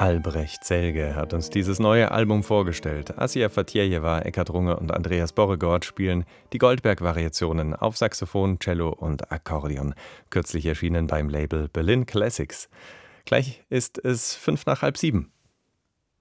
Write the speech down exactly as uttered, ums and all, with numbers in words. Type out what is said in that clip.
Albrecht Selge hat uns dieses neue Album vorgestellt. Assia Fatjejeva, Eckhard Runge und Andreas Borregaard spielen die Goldberg-Variationen auf Saxophon, Cello und Akkordeon. Kürzlich erschienen beim Label Berlin Classics. Gleich ist es fünf nach halb sieben.